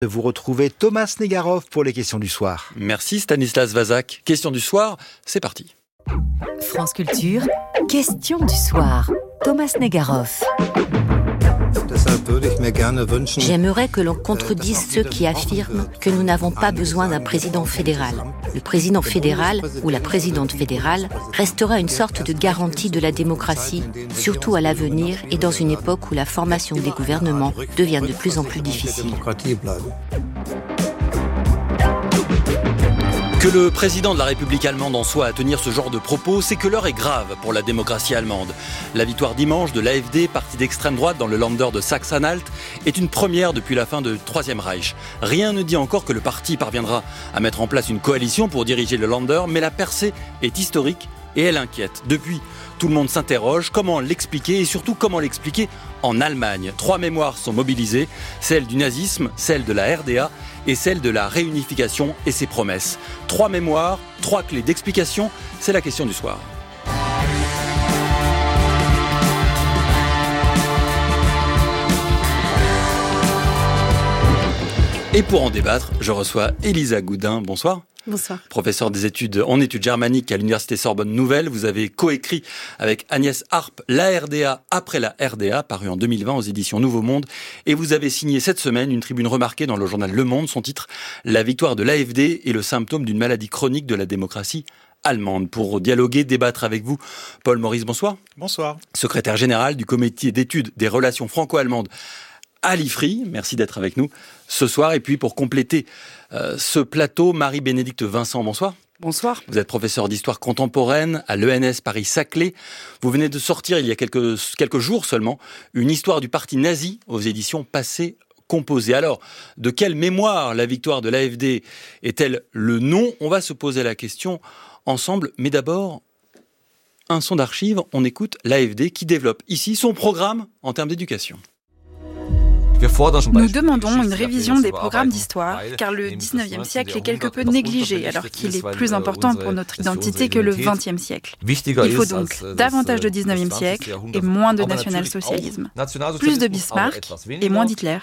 de vous retrouver Thomas Negaroff pour les questions du soir. Merci Stanislas Vazak. Question du soir, c'est parti. France Culture, question du soir. Thomas Negaroff. J'aimerais que l'on contredise ceux qui affirment que nous n'avons pas besoin d'un président fédéral. Le président fédéral ou la présidente fédérale restera une sorte de garantie de la démocratie, surtout à l'avenir et dans une époque où la formation des gouvernements devient de plus en plus difficile. Que le président de la République allemande en soit à tenir ce genre de propos, c'est que l'heure est grave pour la démocratie allemande. La victoire dimanche de l'AfD, parti d'extrême droite dans le Länder de Sachsen-Anhalt, est une première depuis la fin du Troisième Reich. Rien ne dit encore que le parti parviendra à mettre en place une coalition pour diriger le Länder, mais la percée est historique et elle inquiète. Depuis, tout le monde s'interroge comment l'expliquer et surtout comment l'expliquer en Allemagne. 3 mémoires sont mobilisées, celle du nazisme, celle de la RDA et celle de la réunification et ses promesses. 3 mémoires, 3 clés d'explication, c'est la question du soir. Et pour en débattre, je reçois Elisa Goudin. Bonsoir. Bonsoir. Professeur des études en études germaniques à l'Université Sorbonne Nouvelle. Vous avez coécrit avec Agnès Harp La RDA après la RDA, paru en 2020 aux éditions Nouveau Monde. Et vous avez signé cette semaine une tribune remarquée dans le journal Le Monde. Son titre, La victoire de l'AfD est le symptôme d'une maladie chronique de la démocratie allemande. Pour dialoguer, débattre avec vous, Paul Maurice, bonsoir. Bonsoir. Secrétaire général du comité d'études des relations franco-allemandes à l'IFRI. Merci d'être avec nous ce soir. Et puis pour compléter ce plateau, Marie-Bénédicte Vincent, bonsoir. Bonsoir. Vous êtes professeur d'histoire contemporaine à l'ENS Paris-Saclay. Vous venez de sortir il y a quelques jours seulement une histoire du parti nazi aux éditions Passé Composé. Alors, de quelle mémoire la victoire de l'AfD est-elle le nom ? On va se poser la question ensemble. Mais d'abord, un son d'archives. On écoute l'AfD qui développe ici son programme en termes d'éducation. Nous demandons une révision des programmes d'histoire, car le 19e siècle est quelque peu négligé, alors qu'il est plus important pour notre identité que le 20e siècle. Il faut donc davantage de 19e siècle et moins de national-socialisme. Plus de Bismarck et moins d'Hitler.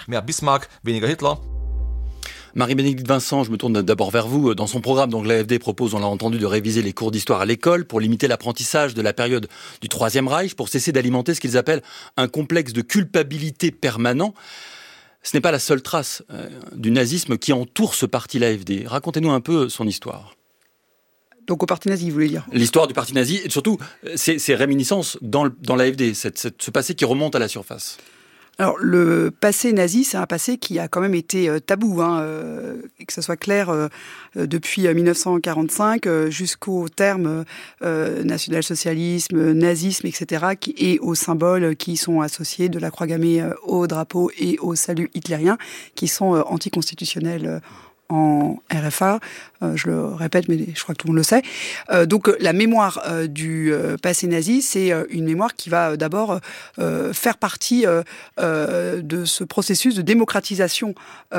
Marie-Bénédicte Vincent, je me tourne d'abord vers vous. Dans son programme, donc, l'AfD propose, on l'a entendu, de réviser les cours d'histoire à l'école pour limiter l'apprentissage de la période du Troisième Reich, pour cesser d'alimenter ce qu'ils appellent un complexe de culpabilité permanent. Ce n'est pas la seule trace du nazisme qui entoure ce parti, l'AfD. Racontez-nous un peu son histoire. Donc au parti nazi, vous voulez dire ? L'histoire du parti nazi, et surtout ses réminiscences dans l'AfD, ce passé qui remonte à la surface. Alors, le passé nazi, c'est un passé qui a quand même été tabou, que ce soit clair, depuis 1945 jusqu'au terme national-socialisme, nazisme, etc., et aux symboles qui sont associés de la croix gammée au drapeau et au salut hitlérien, qui sont anticonstitutionnels en RFA, je le répète, mais je crois que tout le monde le sait. Donc la mémoire du passé nazi, c'est une mémoire qui va d'abord faire partie de ce processus de démocratisation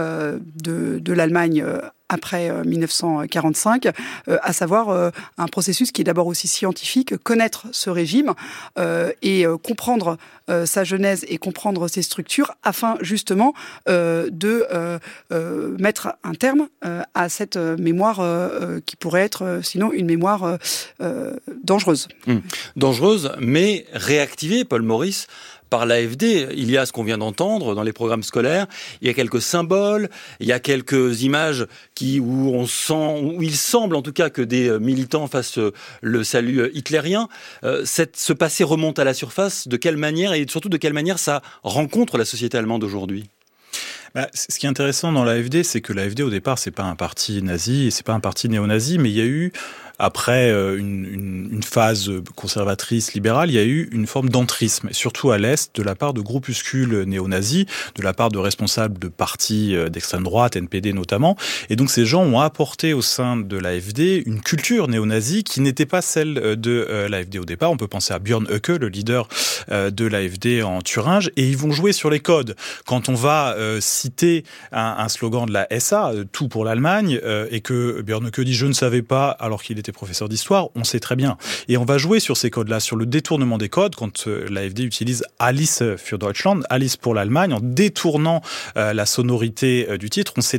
de l'Allemagne après 1945, à savoir un processus qui est d'abord aussi scientifique, connaître ce régime et comprendre sa genèse et comprendre ses structures afin justement de mettre un terme à cette mémoire qui pourrait être sinon une mémoire dangereuse. Dangereuse, mais réactivée, Paul Maurice, par l'AfD. Il y a ce qu'on vient d'entendre dans les programmes scolaires, il y a quelques symboles, il y a quelques images où il semble en tout cas que des militants fassent le salut hitlérien. Ce passé remonte à la surface, de quelle manière et surtout de quelle manière ça rencontre la société allemande aujourd'hui ? Ce qui est intéressant dans l'AfD, c'est que l'AfD au départ, c'est pas un parti nazi et c'est pas un parti néo-nazi, mais il y a eu après une phase conservatrice libérale, il y a eu une forme d'entrisme, surtout à l'Est, de la part de groupuscules néo-nazis, de la part de responsables de partis d'extrême droite, NPD notamment. Et donc ces gens ont apporté au sein de l'AfD une culture néo-nazie qui n'était pas celle de l'AfD au départ. On peut penser à Björn Höcke, le leader de l'AfD en Thuringe, et ils vont jouer sur les codes. Quand on va cité un slogan de la SA, tout pour l'Allemagne, et que Björneke dit « je ne savais pas » alors qu'il était professeur d'histoire, on sait très bien. Et on va jouer sur ces codes-là, sur le détournement des codes, quand l'AfD utilise Alice für Deutschland, Alice pour l'Allemagne, en détournant la sonorité du titre. On sait